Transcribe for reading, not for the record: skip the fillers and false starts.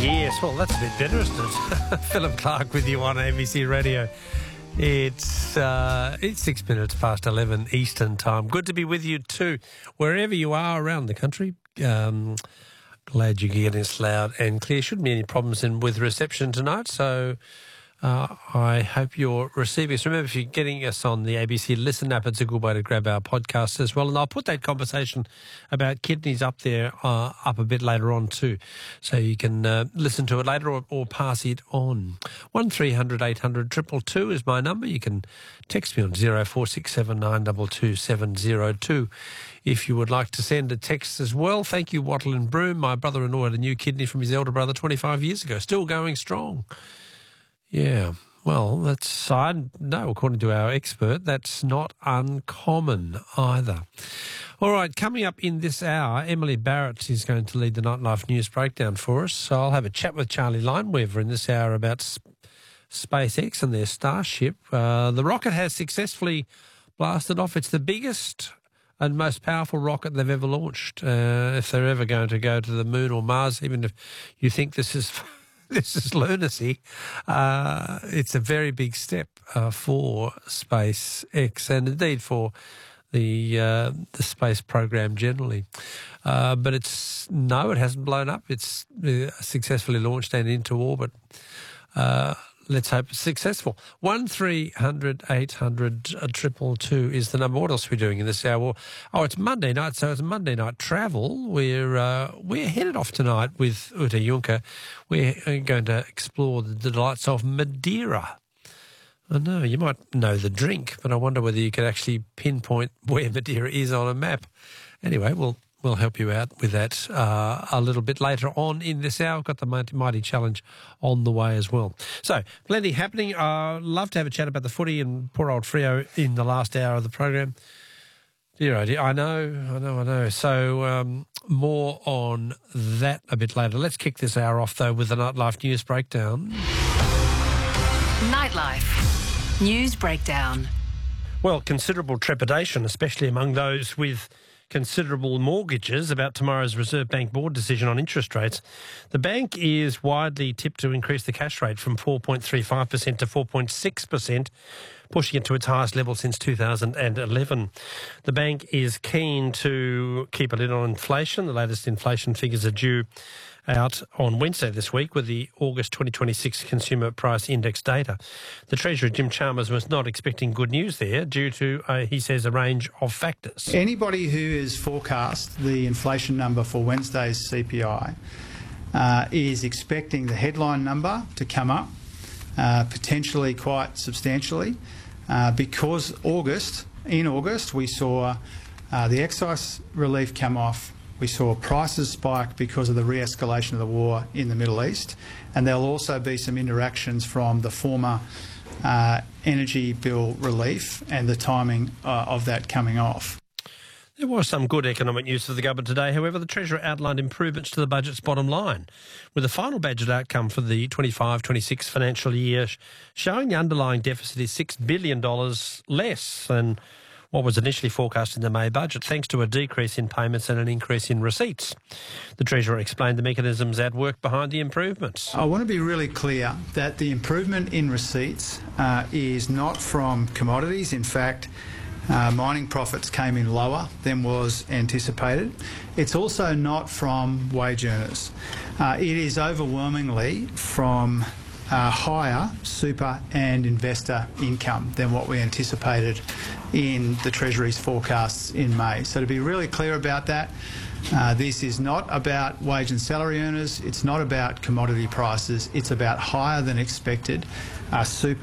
Yes, well, that's a bit better, isn't it? Philip Clark with you on ABC Radio. It's 6 minutes past 11 Eastern Time. Good to be with you too, wherever you are around the country. Glad you're getting us loud and clear. Shouldn't be any problems with reception tonight, so I hope you're receiving us. Remember, if you're getting us on the ABC Listen app, it's a good way to grab our podcast as well. And I'll put that conversation about kidneys up there, up a bit later on too, so you can listen to it later or pass it on. 1300 800 222 is my number. You can text me on 0467 922 702 if you would like to send a text as well. Thank you, Wattle and Broome. My brother-in-law had a new kidney from his elder brother 25 years ago, still going strong. Yeah, well, according to our expert, that's not uncommon either. All right, coming up in this hour, Emily Barrett is going to lead the Nightlife News Breakdown for us. So I'll have a chat with Charlie Lineweaver in this hour about SpaceX and their Starship. The rocket has successfully blasted off. It's the biggest and most powerful rocket they've ever launched. If they're ever going to go to the moon or Mars, even if you think this is lunacy, it's a very big step for SpaceX and indeed for the space program generally. But it hasn't blown up. It's successfully launched and into orbit. Let's hope it's successful. 1300 800 222 is the number. What else are we doing in this hour? Oh, it's Monday night, so it's Monday night travel. We're headed off tonight with Uta Juncker. We're going to explore the delights of Madeira. I know, you might know the drink, but I wonder whether you could actually pinpoint where Madeira is on a map. Anyway, We'll help you out with that a little bit later on in this hour. We've got the Mighty Challenge on the way as well. So, plenty happening. Love to have a chat about the footy and poor old Freo in the last hour of the program. Dear, oh dear, I know. So, more on that a bit later. Let's kick this hour off, though, with the Nightlife News Breakdown. Nightlife News Breakdown. Well, considerable trepidation, especially among those with considerable mortgages about tomorrow's Reserve Bank board decision on interest rates. The bank is widely tipped to increase the cash rate from 4.35% to 4.6%, pushing it to its highest level since 2011. The bank is keen to keep a lid on inflation. The latest inflation figures are due out on Wednesday this week with the August 2026 Consumer Price Index data. The Treasurer, Jim Chalmers, was not expecting good news there due to, he says, a range of factors. Anybody who has forecast the inflation number for Wednesday's CPI is expecting the headline number to come up, potentially quite substantially, because in August we saw the excise relief come off. We saw prices spike because of the re-escalation of the war in the Middle East, and there'll also be some interactions from the former energy bill relief and the timing of that coming off. There was some good economic news for the government today. However, the Treasurer outlined improvements to the budget's bottom line, with the final budget outcome for the 25-26 financial year showing the underlying deficit is $6 billion less than what was initially forecast in the May budget, thanks to a decrease in payments and an increase in receipts. The Treasurer explained the mechanisms at work behind the improvements. I want to be really clear that the improvement in receipts is not from commodities. In fact, mining profits came in lower than was anticipated. It's also not from wage earners. It is overwhelmingly from higher super and investor income than what we anticipated in the Treasury's forecasts in May. So to be really clear about that, this is not about wage and salary earners, it's not about commodity prices, it's about higher than expected super